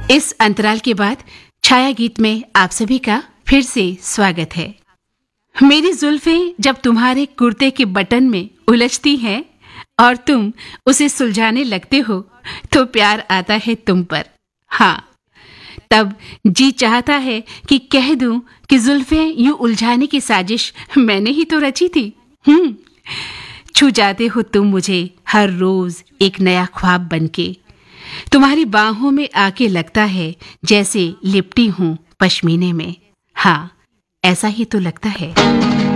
इस अंतराल के बाद छाया गीत में आप सभी का फिर से स्वागत है। मेरी जुल्फें जब तुम्हारे कुर्ते के बटन में उलझती हैं और तुम उसे सुलझाने लगते हो तो प्यार आता है तुम पर। हाँ, तब जी चाहता है कि कह दूं कि जुल्फें यूं उलझाने की साजिश मैंने ही तो रची थी। छू जाते हो तुम मुझे हर रोज एक नया ख्वाब बनके। तुम्हारी बाहों में आके लगता है जैसे लिपटी हूं पश्मीने में। हाँ, ऐसा ही तो लगता है।